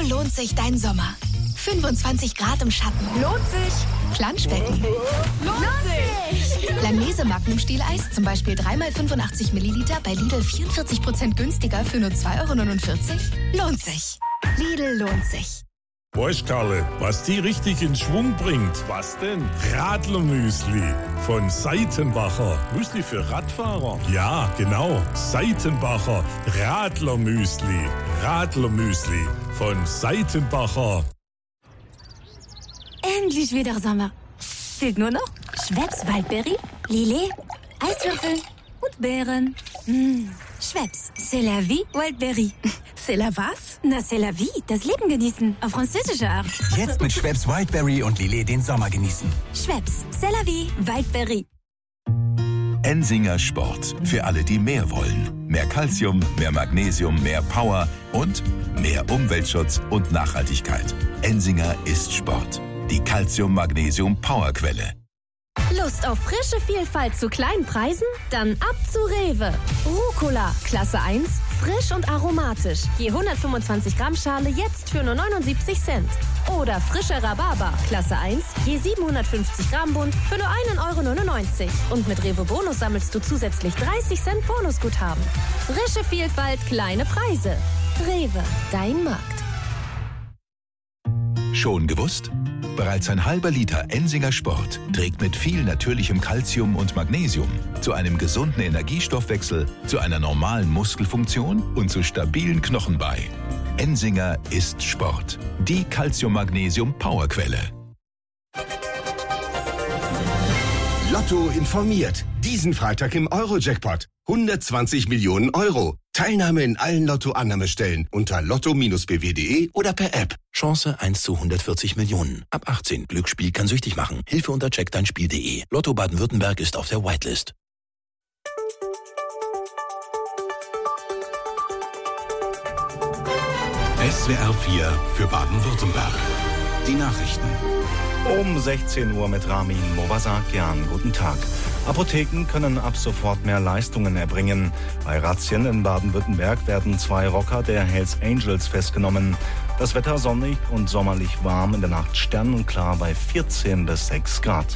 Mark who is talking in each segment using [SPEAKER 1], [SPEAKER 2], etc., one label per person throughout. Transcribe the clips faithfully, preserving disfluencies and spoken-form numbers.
[SPEAKER 1] lohnt sich dein Sommer. fünfundzwanzig Grad im Schatten. Lohnt sich. Planschbecken. Lohnt sich. Langnese Magnum Stieleis, zum Beispiel drei mal fünfundachtzig Milliliter bei Lidl vierundvierzig Prozent günstiger für nur zwei Euro neunundvierzig. Lohnt sich. Lidl lohnt sich.
[SPEAKER 2] Weißt Karle, was die richtig in Schwung bringt? Was denn? Radlermüsli von Seitenbacher. Müsli für Radfahrer? Ja, genau. Seitenbacher Radlermüsli. Radlermüsli von Seitenbacher.
[SPEAKER 3] Endlich wieder Sommer. Fehlt nur noch Schweppes Waldberry, Lillet, Eiswürfel und Beeren. Mmh. Schweppes, c'est la vie Wildberry.
[SPEAKER 4] C'est la was?
[SPEAKER 3] Na, c'est la vie, das Leben genießen, auf französische Art.
[SPEAKER 5] Jetzt mit Schweppes Wildberry und Lillet den Sommer genießen.
[SPEAKER 3] Schweppes, c'est la vie Wildberry.
[SPEAKER 6] Ensinger Sport. Für alle, die mehr wollen. Mehr Calcium, mehr Magnesium, mehr Power und mehr Umweltschutz und Nachhaltigkeit. Ensinger ist Sport. Die Calcium-Magnesium-Powerquelle.
[SPEAKER 7] Lust auf frische Vielfalt zu kleinen Preisen? Dann ab zu Rewe. Rucola, Klasse eins, frisch und aromatisch. Je hundertfünfundzwanzig Gramm Schale jetzt für nur neunundsiebzig Cent. Oder frische Rhabarber, Klasse eins, je siebenhundertfünfzig Gramm Bund für nur ein Euro neunundneunzig. Und mit Rewe Bonus sammelst du zusätzlich dreißig Cent Bonusguthaben. Frische Vielfalt, kleine Preise. Rewe, dein Markt.
[SPEAKER 6] Schon gewusst? Bereits ein halber Liter Ensinger Sport trägt mit viel natürlichem Calcium und Magnesium zu einem gesunden Energiestoffwechsel, zu einer normalen Muskelfunktion und zu stabilen Knochen bei. Ensinger ist Sport. Die Calcium-Magnesium-Powerquelle.
[SPEAKER 8] Lotto informiert. Diesen Freitag im Euro-Jackpot. hundertzwanzig Millionen Euro. Teilnahme in allen Lotto-Annahmestellen unter lotto b w punkt de oder per App.
[SPEAKER 9] Chance eins zu hundertvierzig Millionen. Ab achtzehn. Glücksspiel kann süchtig machen. Hilfe unter check dein Spiel punkt de. Lotto Baden-Württemberg ist auf der Whitelist.
[SPEAKER 10] S W R vier für Baden-Württemberg. Die Nachrichten.
[SPEAKER 11] Um sechzehn Uhr mit Ramin Movasakian. Guten Tag. Apotheken können ab sofort mehr Leistungen erbringen. Bei Razzien in Baden-Württemberg werden zwei Rocker der Hells Angels festgenommen. Das Wetter sonnig und sommerlich warm, in der Nacht sternenklar bei vierzehn bis sechs Grad.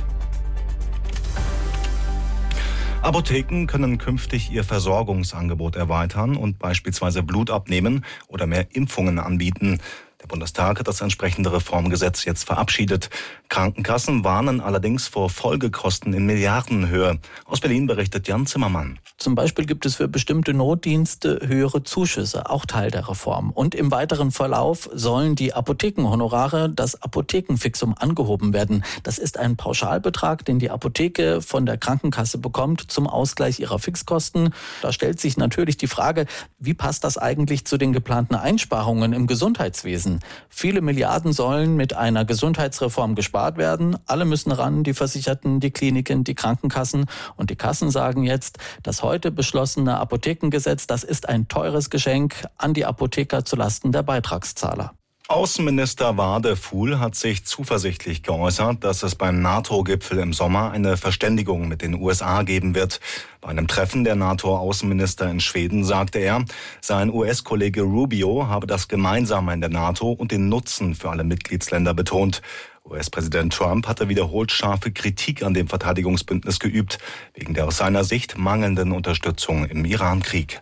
[SPEAKER 11] Apotheken können künftig ihr Versorgungsangebot erweitern und beispielsweise Blut abnehmen oder mehr Impfungen anbieten. Der Bundestag hat das entsprechende Reformgesetz jetzt verabschiedet. Krankenkassen warnen allerdings vor Folgekosten in Milliardenhöhe. Aus Berlin berichtet Jan Zimmermann.
[SPEAKER 12] Zum Beispiel gibt es für bestimmte Notdienste höhere Zuschüsse, auch Teil der Reform. Und im weiteren Verlauf sollen die Apothekenhonorare, das Apothekenfixum, angehoben werden. Das ist ein Pauschalbetrag, den die Apotheke von der Krankenkasse bekommt zum Ausgleich ihrer Fixkosten. Da stellt sich natürlich die Frage, wie passt das eigentlich zu den geplanten Einsparungen im Gesundheitswesen? Viele Milliarden sollen mit einer Gesundheitsreform gespart werden. Alle müssen ran, die Versicherten, die Kliniken, die Krankenkassen. Und die Kassen sagen jetzt, das heute beschlossene Apothekengesetz, das ist ein teures Geschenk an die Apotheker zulasten der Beitragszahler.
[SPEAKER 11] Außenminister Wadefuhl hat sich zuversichtlich geäußert, dass es beim NATO-Gipfel im Sommer eine Verständigung mit den U S A geben wird. Bei einem Treffen der NATO-Außenminister in Schweden sagte er, sein U S-Kollege Rubio habe das Gemeinsame in der NATO und den Nutzen für alle Mitgliedsländer betont. U S-Präsident Trump hatte wiederholt scharfe Kritik an dem Verteidigungsbündnis geübt, wegen der aus seiner Sicht mangelnden Unterstützung im Iran-Krieg.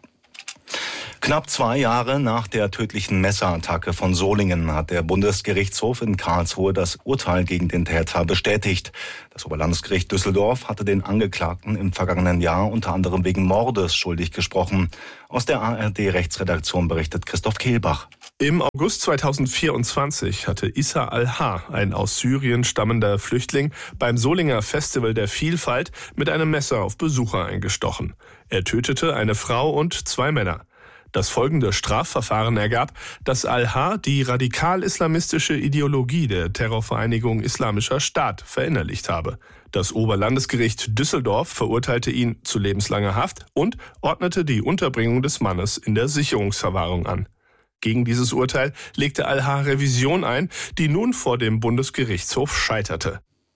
[SPEAKER 11] Knapp zwei Jahre nach der tödlichen Messerattacke von Solingen hat der Bundesgerichtshof in Karlsruhe das Urteil gegen den Täter bestätigt. Das Oberlandesgericht Düsseldorf hatte den Angeklagten im vergangenen Jahr unter anderem wegen Mordes schuldig gesprochen. Aus der A R D-Rechtsredaktion berichtet Christoph Kehlbach.
[SPEAKER 13] Im August zweitausendvierundzwanzig hatte Issa Al-Ha, ein aus Syrien stammender Flüchtling, beim Solinger Festival der Vielfalt mit einem Messer auf Besucher eingestochen. Er tötete eine Frau und zwei Männer. Das folgende Strafverfahren ergab, dass Al-Ha die radikal-islamistische Ideologie der Terrorvereinigung Islamischer Staat verinnerlicht habe. Das Oberlandesgericht Düsseldorf verurteilte ihn zu lebenslanger Haft und ordnete die Unterbringung des Mannes in der Sicherungsverwahrung an. Gegen dieses Urteil legte Al-Ha Revision ein, die nun vor dem Bundesgerichtshof scheiterte.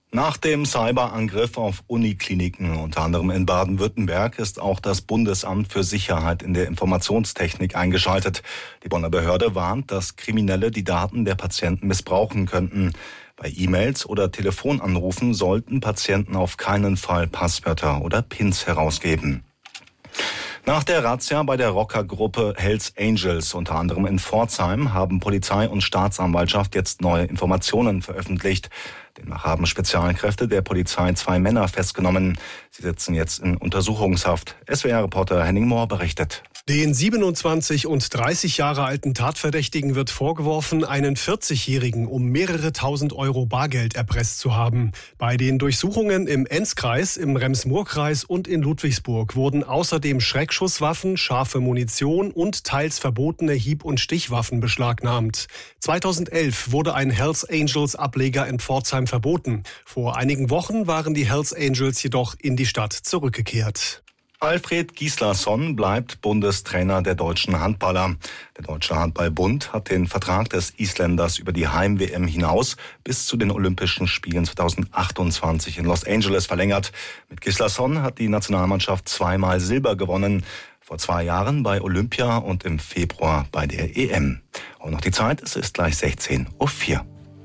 [SPEAKER 11] Nach dem Cyberangriff auf Unikliniken, unter anderem in Baden-Württemberg, ist auch das Bundesamt für Sicherheit in der Informationstechnik eingeschaltet. Die Bonner Behörde warnt, dass Kriminelle die Daten der Patienten missbrauchen könnten. Bei E-Mails oder Telefonanrufen sollten Patienten auf keinen Fall Passwörter oder Pins herausgeben. Nach der Razzia bei der Rockergruppe Hells Angels, unter anderem in Pforzheim, haben Polizei und Staatsanwaltschaft jetzt neue Informationen veröffentlicht. Demnach haben Spezialkräfte der Polizei zwei Männer festgenommen. Sie sitzen jetzt in Untersuchungshaft. S W R-Reporter Henning Mohr berichtet.
[SPEAKER 4] Den siebenundzwanzig und dreißig Jahre alten Tatverdächtigen wird vorgeworfen, einen vierzigjährigen um mehrere tausend Euro Bargeld erpresst zu haben. Bei den Durchsuchungen im Enzkreis, im Rems-Murr-Kreis und in Ludwigsburg wurden außerdem Schreckschusswaffen, scharfe Munition und teils verbotene Hieb- und Stichwaffen beschlagnahmt. zweitausendelf wurde ein Hells Angels Ableger in Pforzheim verboten. Vor einigen Wochen waren die Hells Angels jedoch in die Stadt zurückgekehrt.
[SPEAKER 11] Alfred Gislason bleibt Bundestrainer der deutschen Handballer. Der Deutsche Handballbund hat den Vertrag des Isländers über die Heim-W M hinaus bis zu den Olympischen Spielen zweitausendachtundzwanzig in Los Angeles verlängert. Mit Gislason hat die Nationalmannschaft zweimal Silber gewonnen. Vor zwei Jahren bei Olympia und im Februar bei der E M. Und noch die Zeit, es ist gleich sechzehn Uhr vier.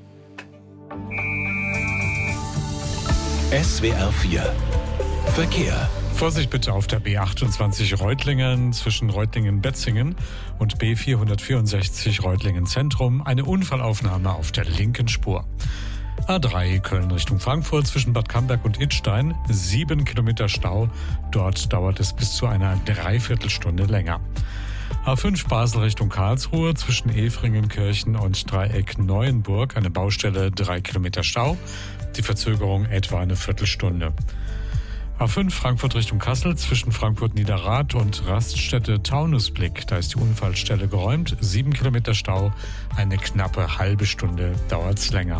[SPEAKER 10] S W R vier Verkehr.
[SPEAKER 14] Vorsicht bitte auf der B achtundzwanzig Reutlingen zwischen Reutlingen-Betzingen und B vierhundertvierundsechzig Reutlingen Zentrum. Eine Unfallaufnahme auf der linken Spur. A drei Köln Richtung Frankfurt zwischen Bad Camberg und Idstein. Sieben Kilometer Stau. Dort dauert es bis zu einer Dreiviertelstunde länger. A fünf Basel Richtung Karlsruhe zwischen Efringenkirchen und Dreieck Neuenburg. Eine Baustelle, drei Kilometer Stau. Die Verzögerung etwa eine Viertelstunde. A fünf Frankfurt Richtung Kassel zwischen Frankfurt-Niederrad und Raststätte Taunusblick. Da ist die Unfallstelle geräumt. Sieben Kilometer Stau, eine knappe halbe Stunde dauert's länger.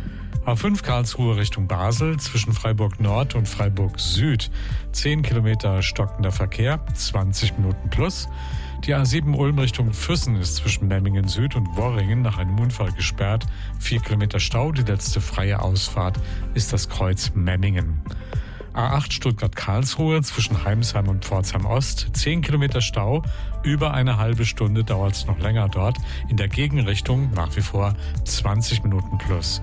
[SPEAKER 14] A fünf Karlsruhe Richtung Basel zwischen Freiburg Nord und Freiburg Süd. Zehn Kilometer stockender Verkehr, zwanzig Minuten plus. Die A sieben Ulm Richtung Füssen ist zwischen Memmingen Süd und Worringen nach einem Unfall gesperrt. Vier Kilometer Stau, die letzte freie Ausfahrt ist das Kreuz Memmingen. A acht Stuttgart-Karlsruhe zwischen Heimsheim und Pforzheim Ost. zehn Kilometer Stau, über eine halbe Stunde dauert es noch länger dort. In der Gegenrichtung nach wie vor zwanzig Minuten plus.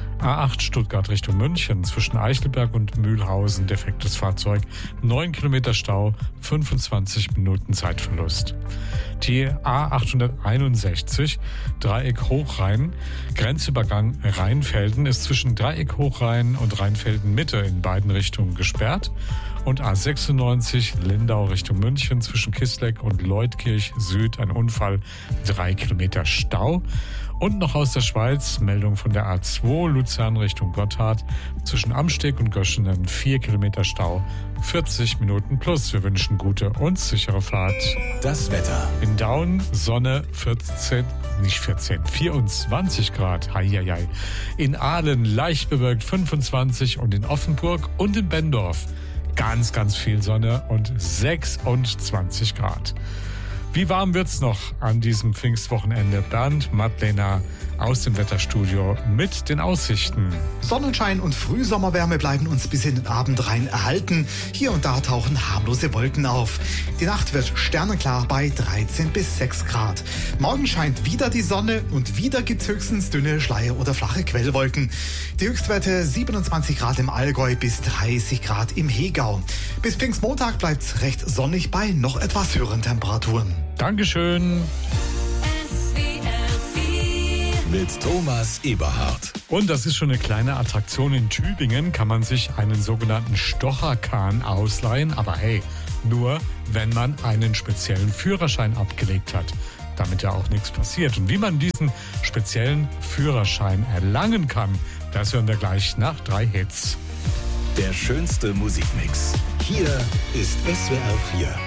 [SPEAKER 14] A acht Stuttgart Richtung München zwischen Eichelberg und Mühlhausen, defektes Fahrzeug, neun Kilometer Stau, fünfundzwanzig Minuten Zeitverlust. Die A achthunderteinundsechzig Dreieck Hochrhein, Grenzübergang Rheinfelden ist zwischen Dreieck Hochrhein und Rheinfelden Mitte in beiden Richtungen gesperrt. Und A sechsundneunzig Lindau Richtung München zwischen Kisleck und Leutkirch Süd ein Unfall, drei Kilometer Stau. Und noch aus der Schweiz, Meldung von der A zwei Luzern Richtung Gotthard zwischen Amsteg und Göschenen, vier Kilometer Stau, vierzig Minuten plus. Wir wünschen gute und sichere Fahrt.
[SPEAKER 10] Das Wetter.
[SPEAKER 14] In Daun Sonne vierzehn, nicht vierzehn, vierundzwanzig Grad. Heieiei. In Aalen leicht bewölkt fünfundzwanzig und in Offenburg und in Bendorf ganz, ganz viel Sonne und sechsundzwanzig Grad. Wie warm wird's noch an diesem Pfingstwochenende? Bernd Madlener aus dem Wetterstudio mit den Aussichten.
[SPEAKER 15] Sonnenschein und Frühsommerwärme bleiben uns bis in den Abend rein erhalten. Hier und da tauchen harmlose Wolken auf. Die Nacht wird sternenklar bei dreizehn bis sechs Grad. Morgen scheint wieder die Sonne und wieder gibt's höchstens dünne Schleier- oder flache Quellwolken. Die Höchstwerte siebenundzwanzig Grad im Allgäu bis dreißig Grad im Hegau. Bis Pfingstmontag bleibt's recht sonnig bei noch etwas höheren Temperaturen.
[SPEAKER 14] Dankeschön.
[SPEAKER 10] Mit Thomas Eberhardt.
[SPEAKER 14] Und das ist schon eine kleine Attraktion in Tübingen, kann man sich einen sogenannten Stocherkahn ausleihen. Aber hey, nur wenn man einen speziellen Führerschein abgelegt hat, damit ja auch nichts passiert. Und wie man diesen speziellen Führerschein erlangen kann, das hören wir gleich nach drei Hits.
[SPEAKER 10] Der schönste Musikmix. Hier ist S W R vier.